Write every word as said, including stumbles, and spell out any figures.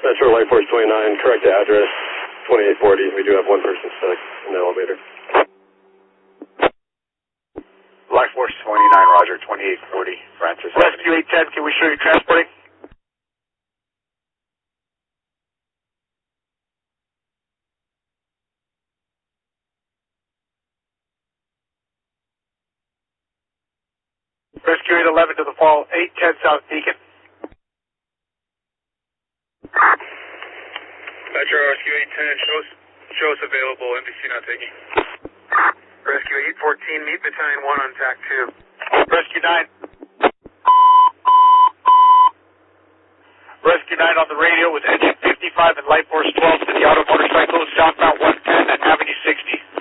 Metro Light Force twenty-nine, correct address, twenty-eight forty. We do have one person stuck in the elevator. Light Force twenty-nine, roger, twenty-eight forty, Francis. Rescue eight ten, can we show you transporting? Rescue eight eleven to the fall, eight ten South Beacon. Metro Rescue eight ten, show us, show us available, N B C not taking. Rescue eight fourteen, meet Battalion one on T A C two. Rescue nine. Rescue nine on the radio with engine fifty-five and Light Force twelve to the auto motorcycle southbound one ten at Avenue six